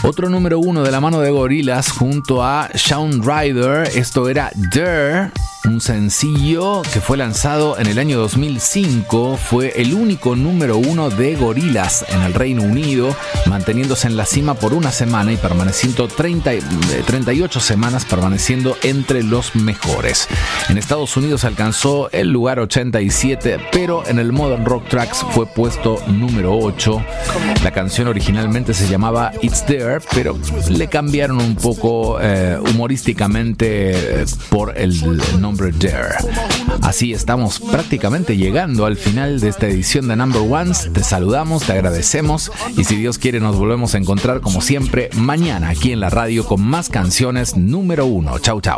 Otro número 1 de la mano de Gorillaz junto a Shaun Ryder. Esto era Dare, un sencillo que fue lanzado en el año 2005. Fue el único número 1 de Gorillaz en el Reino Unido, manteniéndose en la cima por una semana y permaneciendo 38 semanas permaneciendo entre los mejores. En Estados Unidos alcanzó el lugar 87, pero en el Modern Rock Tracks fue puesto número 8. La canción originalmente se llamaba It's There, pero le cambiaron un poco humorísticamente por el nombre Dare. Así estamos prácticamente llegando al final de esta edición de Number Ones. Te saludamos, te agradecemos y si Dios quiere nos volvemos a encontrar como siempre mañana aquí en la radio con más canciones número 1. Chau, chau.